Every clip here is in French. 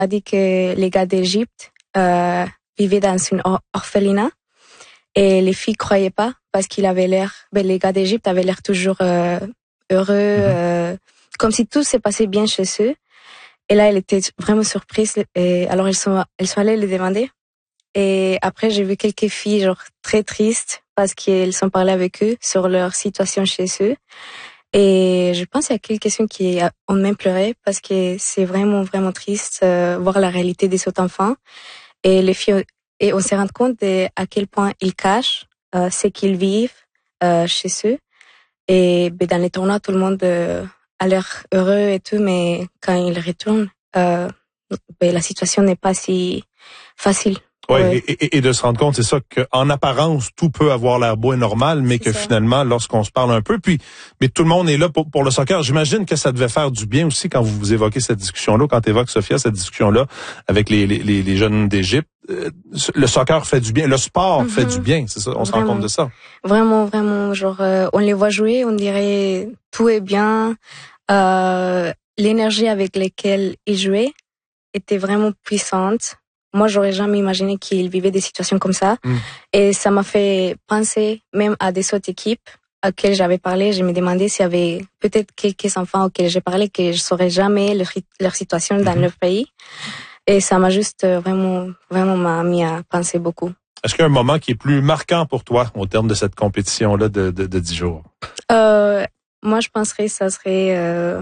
a dit que les gars d'Égypte vivaient dans une orphelinat et les filles croyaient pas parce qu'il avait l'air, les gars d'Égypte avaient l'air toujours heureux, comme si tout s'est passé bien chez eux. Et là, elle était vraiment surprise et alors elles sont allées le demander. Et après, j'ai vu quelques filles genre très tristes parce qu'elles sont parlé avec eux sur leur situation chez eux. Et je pense qu'il y a quelques-unes qui ont même pleuré parce que c'est vraiment, vraiment triste voir la réalité des autres enfants. Et les filles, et on s'est rendu compte à quel point ils cachent ce qu'ils vivent chez eux. Et dans les tournois, tout le monde a l'air heureux et tout, mais quand ils retournent, la situation n'est pas si facile. Ouais. Et de se rendre compte, c'est ça, qu'en apparence, tout peut avoir l'air beau et normal, mais que finalement, lorsqu'on se parle un peu, mais tout le monde est là pour le soccer. J'imagine que ça devait faire du bien aussi quand vous évoquez cette discussion-là, quand tu évoques, Sophia, cette discussion-là avec les jeunes d'Égypte. Le soccer fait du bien, le sport fait du bien, c'est ça, on se rend compte de ça. Vraiment, vraiment, genre, on les voit jouer, on dirait tout est bien. L'énergie avec laquelle ils jouaient était vraiment puissante. Moi, j'aurais jamais imaginé qu'ils vivaient des situations comme ça. Et ça m'a fait penser même à des autres équipes auxquelles j'avais parlé. Je me demandais s'il y avait peut-être quelques enfants auxquels j'ai parlé que je saurais jamais leur situation dans leur pays. Et ça m'a juste vraiment m'a mis à penser beaucoup. Est-ce qu'il y a un moment qui est plus marquant pour toi au terme de cette compétition-là de 10 jours? Moi, je penserais que ça serait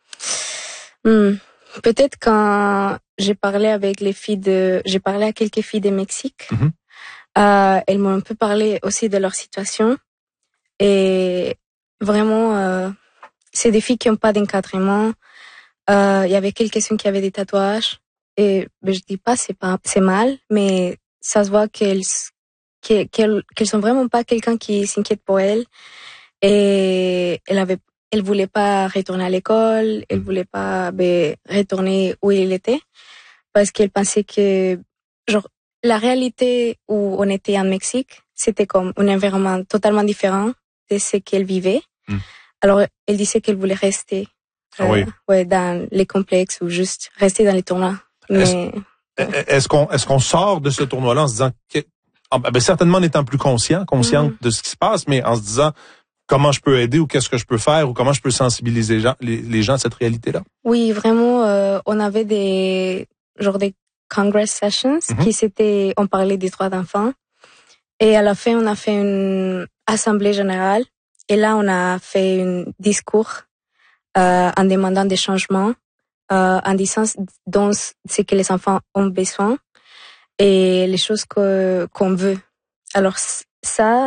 peut-être quand j'ai parlé à quelques filles de Mexique. Elles m'ont un peu parlé aussi de leur situation. Et vraiment, c'est des filles qui n'ont pas d'encadrement. Il y avait quelques-unes qui avaient des tatouages. Et je dis pas c'est mal, mais ça se voit qu'elles sont vraiment pas quelqu'un qui s'inquiète pour elles. Et elle voulait pas retourner à l'école, elle voulait pas retourner où elle était parce qu'elle pensait que genre la réalité où on était en Mexique, c'était comme un environnement totalement différent de ce qu'elle vivait. Alors elle disait qu'elle voulait rester dans les complexes ou juste rester dans les tournois. Mais est-ce qu'on sort de ce tournoi-là en se disant que certainement en étant plus consciente de ce qui se passe, mais en se disant comment je peux aider ou qu'est-ce que je peux faire ou comment je peux sensibiliser les gens à cette réalité-là? Oui, vraiment, on avait des Congress Sessions on parlait des droits d'enfants. Et à la fin, on a fait une assemblée générale. Et là, on a fait un discours en demandant des changements, en disant ce que les enfants ont besoin et les choses qu'on veut. Alors ça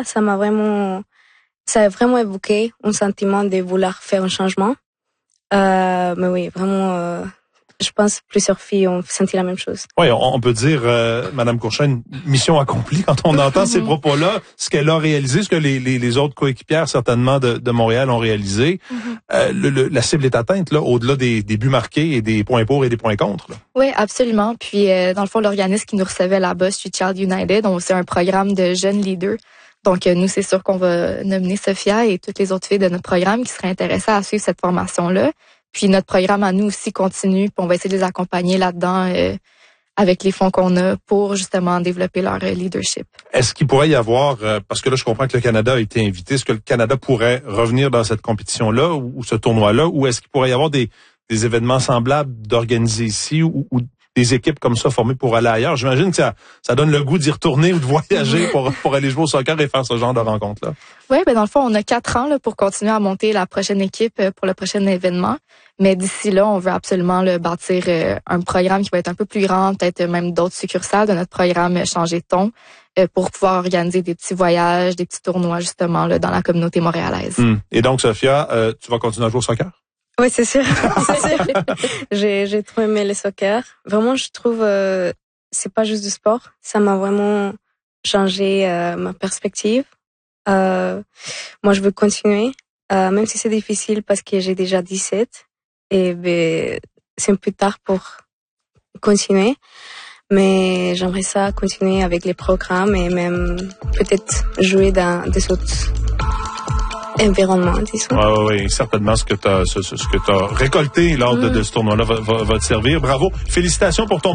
a vraiment évoqué un sentiment de vouloir faire un changement. Mais oui, vraiment, je pense que plusieurs filles ont senti la même chose. Oui, on peut dire, Madame Courchaine, mission accomplie quand on entend ces propos-là, ce qu'elle a réalisé, ce que les autres coéquipières certainement de Montréal ont réalisé. La cible est atteinte là, au-delà des buts marqués et des points pour et des points contre. Là. Oui, absolument. Puis dans le fond, l'organisme qui nous recevait là-bas, Street Child United, c'est un programme de jeunes leaders. Donc, nous, c'est sûr qu'on va nominer Sophia et toutes les autres filles de notre programme qui seraient intéressées à suivre cette formation-là. Puis, notre programme à nous aussi continue, puis on va essayer de les accompagner là-dedans avec les fonds qu'on a pour justement développer leur leadership. Est-ce qu'il pourrait y avoir, parce que là, je comprends que le Canada a été invité, est-ce que le Canada pourrait revenir dans cette compétition-là ou ce tournoi-là, ou est-ce qu'il pourrait y avoir des événements semblables d'organiser ici ou des équipes comme ça formées pour aller ailleurs? J'imagine que ça donne le goût d'y retourner ou de voyager pour aller jouer au soccer et faire ce genre de rencontre-là. Oui, dans le fond, on a 4 ans là, pour continuer à monter la prochaine équipe pour le prochain événement. Mais d'ici là, on veut absolument bâtir un programme qui va être un peu plus grand, peut-être même d'autres succursales de notre programme Changer de ton, pour pouvoir organiser des petits voyages, des petits tournois justement là, dans la communauté montréalaise. Et donc, Sophia, tu vas continuer à jouer au soccer? Oui, c'est sûr. J'ai trop aimé le soccer. Vraiment, je trouve c'est pas juste du sport. Ça m'a vraiment changé ma perspective. Moi, je veux continuer, même si c'est difficile parce que j'ai déjà 17 et c'est un peu tard pour continuer. Mais j'aimerais ça continuer avec les programmes et même peut-être jouer dans des autres environnement, disons. Oui, certainement ce que tu as récolté lors de ce tournoi-là va te servir. Bravo. Félicitations pour ton